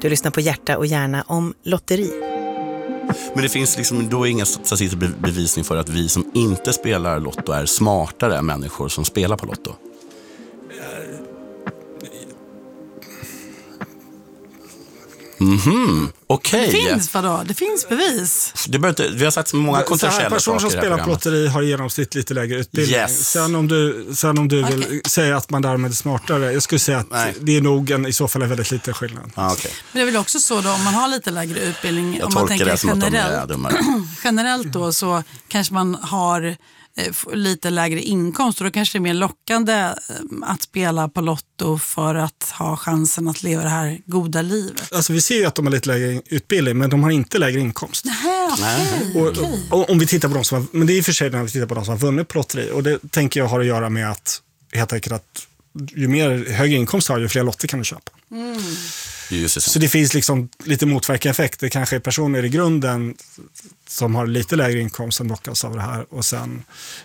Du lyssnar på Hjärta och hjärna om lotteri. Men det finns liksom då inga statistisk bevisning för att vi som inte spelar lotto är smartare än människor som spelar på lotto. Okej. Det finns vadå? Det finns bevis. Vi har sagt många kontroversiella personer saker. som spelar på lotteri har genomsnitt lite lägre utbildning. Yes. Sen om du vill säga att man därmed är smartare, jag skulle säga att det är nog i så fall en väldigt liten skillnad. Okay. Men det är väl också så då, om man har lite lägre utbildning, jag om man tänker det som generellt då, så kanske man har lite lägre inkomst och då kanske det är mer lockande att spela på lotto för att ha chansen att leva det här goda livet. Alltså vi ser ju att de har lite lägre utbildning, men de har inte lägre inkomst. Okej. Och om vi tittar på de som har, men det är i och för sig när vi tittar på de som har vunnit på lotteri, och det tänker jag har att göra med att helt enkelt att ju mer högre inkomst har, ju fler lotter kan du köpa. Så det finns liksom lite motverkande effekt. Det kanske är personer i grunden som har lite lägre inkomst som lockas av det här, och sen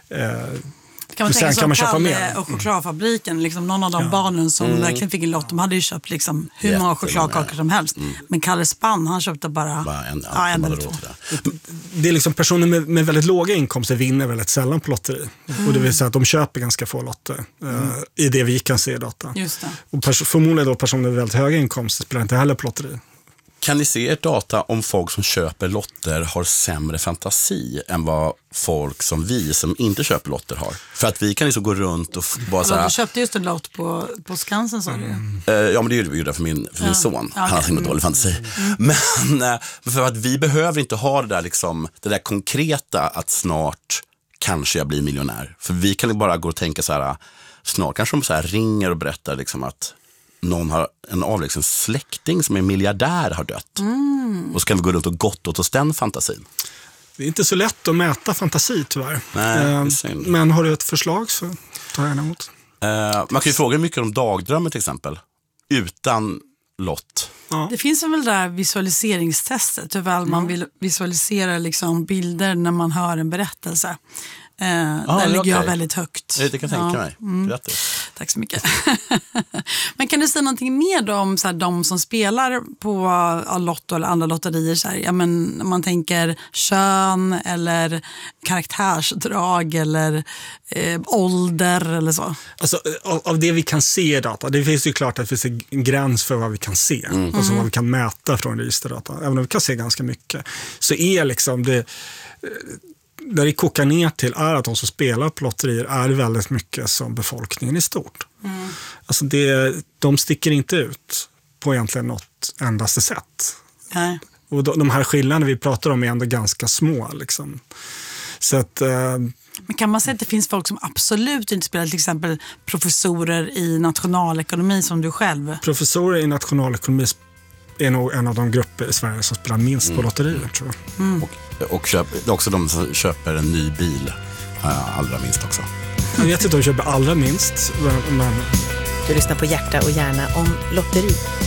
kan man tänka kan man så köpa mer. Palle och chokladfabriken, liksom någon av de barnen som verkligen fick en lott, de hade ju köpt liksom hur många chokladkakor som helst. Men Kalle Spann, han köpte bara en eller två. Det är liksom personer med väldigt låga inkomster vinner väldigt sällan på lotteri. Och det vill säga att de köper ganska få lotter i det vi kan se i data. Just det. Och förmodligen då personer med väldigt höga inkomster spelar inte heller på lotteri. Kan ni se ert data om folk som köper lotter har sämre fantasi än vad folk som vi som inte köper lotter har? För att vi kan liksom gå runt och bara så här... Du köpte just en lott på Skansen, sa du? Ja, men det gjorde vi för min son. Han har inte dålig fantasi. Men för att vi behöver inte ha det där, liksom, det där konkreta att snart kanske jag blir miljonär. För vi kan ju bara gå och tänka så här, snart kanske de så här ringer och berättar liksom att någon har en avlägsen släkting som är miljardär har dött. Och så kan vi gå runt och gott åt oss den fantasin. Det är inte så lätt att mäta fantasi tyvärr. Men har du ett förslag så tar jag gärna emot. Man kan ju fråga mycket om dagdrömmar till exempel. Utan lott. Ja. Det finns väl det där visualiseringstestet. Hur väl man vill visualisera liksom bilder när man hör en berättelse. Där ligger jag väldigt högt. Det kan jag tänka mig. Tack så mycket. Men kan du säga någonting mer då om så här, de som spelar på lotto eller andra lotterier? Så här, ja, men man tänker kön eller karaktärsdrag eller ålder eller så. Alltså, av det vi kan se i data, det finns ju klart att det finns en gräns för vad vi kan se. Alltså vad vi kan mäta från registerdata. Även om vi kan se ganska mycket. Så är liksom det... Där det kokar ner till är att de som spelar på lotterier är väldigt mycket som befolkningen i stort. Alltså de sticker inte ut på egentligen något endaste sätt. Nej. Och de här skillnaderna vi pratar om är ändå ganska små. Liksom. Så att... Men kan man säga att det finns folk som absolut inte spelar, till exempel professorer i nationalekonomi som du själv? Professorer i nationalekonomi är nog en av de grupper i Sverige som spelar minst på lotterier, tror jag. Och också de som köper en ny bil allra minst också. Jag vet inte om de köper allra minst, men... Du lyssnar på Hjärta och hjärna om lotteri.